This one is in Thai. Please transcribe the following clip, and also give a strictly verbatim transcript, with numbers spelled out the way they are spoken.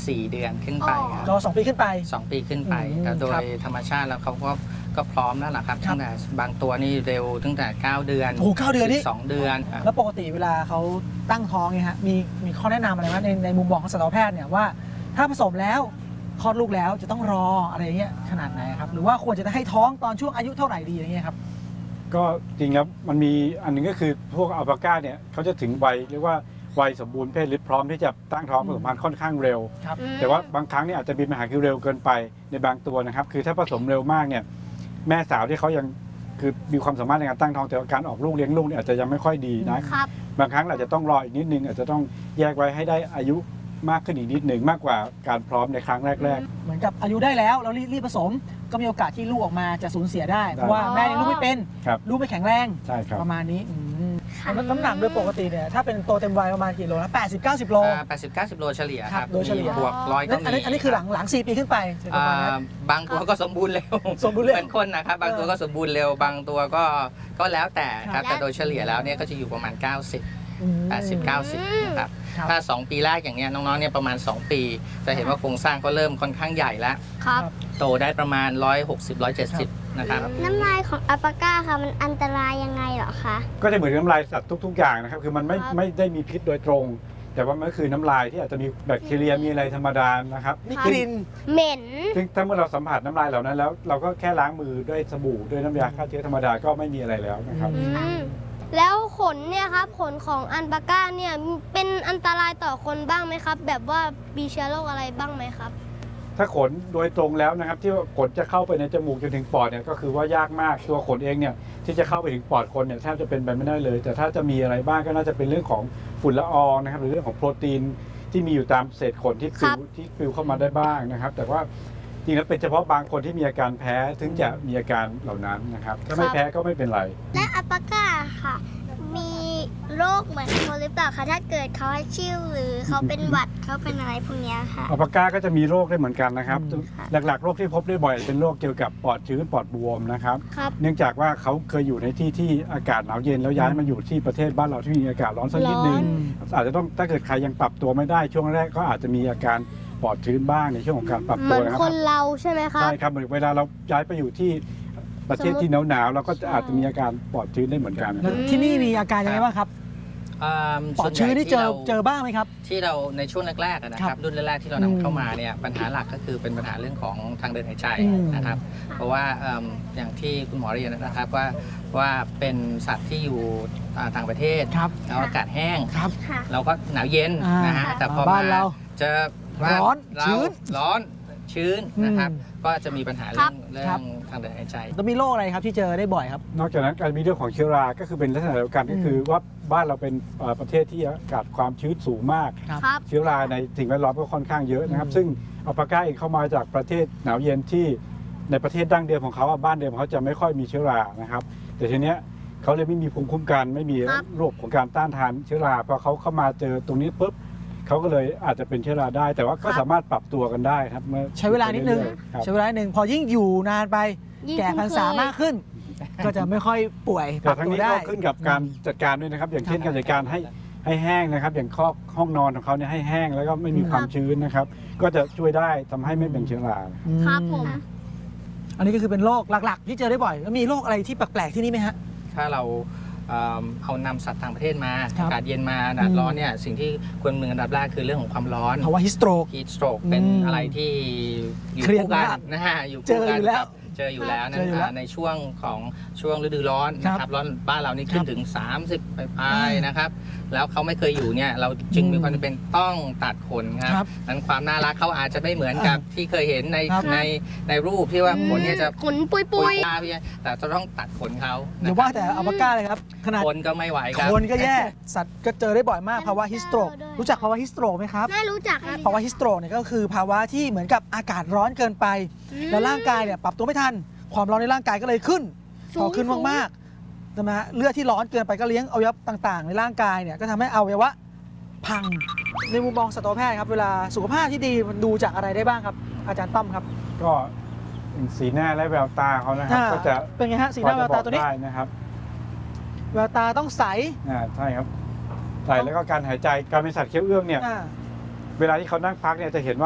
สี่เดือนขึ้นไปครับรอสองปีขึ้นไปสองปีขึ้นไปแต่โดยธรรมชาติแล้วเขาก็ก็พร้อมแล้วล่ะครับตั้งแต่บางตัวนี่เร็วตั้งแต่เก้าเดือนโอ้โหเก้าเดือนนี่สองเดือนแล้วปกติเวลาเขาตั้งท้องเนี่ยฮะมีมีข้อแนะนำอะไรไหมในในมุมมองของสัตวแพทย์เนี่ยว่าถ้าผสมแล้วคลอดลูกแล้วจะต้องรออะไรเงี้ยขนาดไหนครับหรือว่าควรจะให้ท้องตอนช่วงอายุเท่าไหร่ดีอะไรเงี้ยครับก็จริงครับมันมีอันนึงก็คือพวกอัลปาก้าเนี่ยเขาจะถึงวัยเรียกว่าวัยสมบูรณ์เพศหรือพร้อมที่จะตั้งท้องผสมพันธุ์ค่อนข้างเร็วแต่ว่าบางครั้งเนี่ยอาจจะมีปัญหาคือเร็วเกินไปในบางตัวนะครับคือถ้าผสมเร็วมากเนี่ยแม่สาวที่เขายังคือมีความสามารถในการตั้งท้องแต่การออกลูกเลี้ยงลูกเนี่ยอาจจะยังไม่ค่อยดีนะบางครั้งอาจจะต้องรออีกนิดนึงอาจจะต้องแยกไว้ให้ได้อายุมากขึ้นอีกนิดหนึ่งมากกว่าการพร้อมในครั้งแรกๆเหมือนกับอายุได้แล้วเรารีบผสมก็มีโอกาสที่ลูกออกมาจะสูญเสียได้เพราะว่าแม่เลี้ยงลูกไม่เป็นลูกไม่แข็งแรงประมาณนี้น้ำหนักโดยปกติเนี่ยถ้าเป็นโตเต็มวัยประมาณกี่โลนะแปดสิบ เก้าสิบโลแปดสิบ เก้าสิบโลเฉลี่ยครับโดยเฉลี่ยบวกร้อยก็มีอันนี้คือหลังหลังสี่ปีขึ้นไปบางตัวก็สมบูรณ์เร็วสมบูรณ์เร็วเหมือนคนนะครับบางตัวก็สมบูรณ์เร็วบางตัวก็ก็แล้วแต่ครับแต่โดยเฉลี่ยแล้วเนี่ยก็จะอยู่ประมาณเก้าสิบแปดสิบ เก้าสิบนะครับถ้าสองปีแรกอย่างเงี้ยน้องๆเนี่ยประมาณสองปีจะเห็นว่าโครงสร้างก็เริ่มค่อนข้างใหญ่แล้วโตได้ประมาณหนึ่งร้อยหกสิบ หนึ่งร้อยเจ็ดสิบนะครับน้ำลายของอัลปาก้าค่ะมันอันตรายยังไงเหรอคะก็จะเหมือนน้ำลายสัตว์ทุกๆอย่างนะครับคือมันไม่ไม่ได้มีพิษโดยตรงแต่ว่ามันก็คือน้ำลายที่อาจจะมีแบคทีเรียมีอะไรธรรมดานะครับมีกลิ่นเหม็นซึ่งถ้าเมื่อเราสัมผัสน้ำลายเหล่านั้นแล้วเราก็แค่ล้างมือด้วยสบู่ด้วยน้ำยาฆ่าเชื้อธรรมดาก็ไม่มีอะไรแล้วนะครับแล้วขนเนี่ยครับขนของอัลปาก้าเนี่ยเป็นอันตรายต่อคนบ้างไหมครับแบบว่ามีเชื้อโรคอะไรบ้างไหมครับถ้าขนโดยตรงแล้วนะครับที่ขนจะเข้าไปในจมูกจนถึงปอดเนี่ยก็คือว่ายากมากตัวขนเองเนี่ยที่จะเข้าไปถึงปอดคนเนี่ยแทบจะเป็นไปไม่ได้เลยแต่ถ้าจะมีอะไรบ้างก็น่าจะเป็นเรื่องของฝุ่นละอองนะครับหรือเรื่องของโปรตีนที่มีอยู่ตามเศษขนที่ปลิวที่ปลิวเข้ามาได้บ้างนะครับแต่ว่าจริงแล้วเป็นเฉพาะบางคนที่มีอาการแพ้ถึงจะมีอาการเหล่านั้นนะครับถ้าไม่แพ้ก็ไม่เป็นไรและอัลปาก้าค่ะมีโรคเหมือนคนหรือเปล่าคะถ้าเกิดเขาชิ่วหรือเขาเป็นหวัดเขาเป็นอะไรพวกนี้ค่ะอัลปาก้าก็จะมีโรคได้เหมือนกันนะครับหลักๆโรคที่พบได้บ่อยเป็นโรคเกี่ยวกับปอดชื้นปอดบวมนะครับเนื่องจากว่าเขาเคยอยู่ในที่ที่อากาศหนาวเย็นแล้วย้ายมาอยู่ที่ประเทศบ้านเราที่มีอากาศร้อนสักนิดนึงอาจจะต้องถ้าเกิดใครยังปรับตัวไม่ได้ช่วงแรกก็อาจจะมีอาการปอดชื้นบ้างในช่วงของการปรับตัวนะครับเหมือนคนเราใช่ไหมครับใช่ครับเหมือนเวลาเราย้ายไปอยู่ที่ประเทศที่หนาวๆเราก็อาจจะมีอาการปอดชื้นได้เหมือนกันที่นี่มีอาการยังไงบ้างครับปอดชื้นที่เจอเจอบ้างไหมครับที่เราในช่วงแรกๆนะครับรุ่นแรกๆที่เรานำเข้ามาเนี่ยปัญหาหลักก็คือเป็นปัญหาเรื่องของทางเดินหายใจนะครับเพราะว่าอย่างที่คุณหมอเรียนนะครับว่าว่าเป็นสัตว์ที่อยู่ต่างประเทศแล้วอากาศแห้งเราก็หนาวเย็นนะฮะแต่พอมาเจอร้อนชื้นร้อนชื้นนะครับก็จะมีปัญหาเรื่องเรื่องทางเดินหายใจแล้วมีโรคอะไรครับที่เจอได้บ่อยครับนอกจากนั้นการมีเรื่องของเชื้อราก็คือเป็นลักษณะเดียวกันก็คือว่าบ้านเราเป็นประเทศที่อากาศความชื้นสูงมากเชื้อราในสิ่งแวดล้อมก็ค่อนข้างเยอะนะครับซึ่งอัลปาก้าเองเข้ามาจากประเทศหนาวเย็นที่ในประเทศดั้งเดิมของเขาบ้านเดิมเขาจะไม่ค่อยมีเชื้อรานะครับแต่ทีเนี้ยเขาเลยไม่มีภูมิคุ้มกันไม่มีโรคของการต้านทานเชื้อราพอเขาเข้ามาเจอตรงนี้ปุ๊บเขาก็เลยอาจจะเป็นเชื้อราได้แต่ว่าก็สามารถปรับตัวกันได้ครับใช้เวลานิดนึงใช้เวลาหนึ่งพอยิ่งอยู่นานไปแก่พรรษามากขึ้นก็จะไม่ค่อยป่วยแต่ทั้งนี้ก็ขึ้นกับการจัดการด้วยนะครับอย่างเช่นการจัดการให้ให้แห้งนะครับอย่างข้อห้องนอนของเขาเนี่ยให้แห้งแล้วก็ไม่มีความชื้นนะครับก็จะช่วยได้ทำให้ไม่เป็นเชื้อราครับผมอันนี้ก็คือเป็นโรคหลักๆที่เจอได้บ่อยแล้วมีโรคอะไรที่แปลกๆที่นี่ไหมฮะถ้าเราเอานำสัตว์ต่างประเทศมาอากาศเย็นมาอากาศร้อนเนี่ยสิ่งที่ควรเมืองอันดับแรกคือเรื่องของความร้อนภาวะฮิสโตรกฮีทสโตรกเป็นอะไรที่อยู่คู่กันนะฮะอยู่คู่กันเจออยู่แล้วนะในช่วงของช่วงฤดูร้อนนะครับร้อนบ้านเรานี่ขึ้นถึงสามสิบปลายๆนะครับแล้วเขาไม่เคยอยู่เนี่ยเราจึงมีความจำเป็นต้องตัดขนครับนั้นความน่ารักเขาอาจจะไม่เหมือนกับที่เคยเห็นในในในรูปที่ว่าขนเนี่ยจะขนปุยปุยแต่จะต้องตัดขนเขาอย่าว่าแต่อัลปาก้าเลยครับขนาดคนก็ไม่ไหวครับคนก็แย่สัตว์ก็เจอได้บ่อยมากภาวะฮิสโตรกรู้จักภาวะฮิสโตรกไหมครับไม่รู้จักครับภาวะฮิสโตรกเนี่ยก็คือภาวะที่เหมือนกับอากาศร้อนเกินไปแล้วร่างกายเนี่ยปรับตัวไม่ทันความร้อนในร่างกายก็เลยขึ้นพอขึ้นมากๆนะฮะเลือดที่ร้อนเกินไปก็เลี้ยงอวัยวะต่างๆในร่างกายเนี่ยก็ทำให้อวัยวะพังในมุมมองสัตวแพทย์ครับเวลาสุขภาพที่ดีมันดูจากอะไรได้บ้างครับอาจารย์ต้อมครับก็สีหน้าและแววตาเขานะครับก็จะเป็นไงฮะสีหน้าแววตาตัวนี้นะครับแววตาต้องใสอ่าใช่ครับใสแล้วก็การหายใจการเป็นสัตว์เคี้ยวเอื้องเนี่ยเวลาที่เขานั่งพักเนี่ยจะเห็นว่า